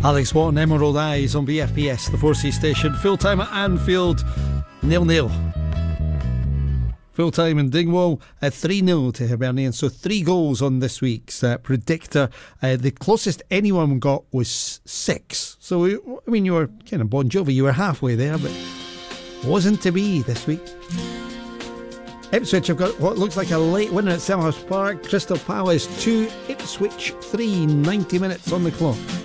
Alex Watt and Emerald Eyes on BFBS, the 4C station. Full time at Anfield, 0-0. Full time in Dingwall, 3-0 to Hibernian. So 3 goals on this week's predictor. The closest anyone got was 6. So, you were kind of Bon Jovi. You were halfway there, but wasn't to be this week. Ipswich have got what looks like a late winner at Selhurst Park. Crystal Palace 2, Ipswich 3, 90 minutes on the clock.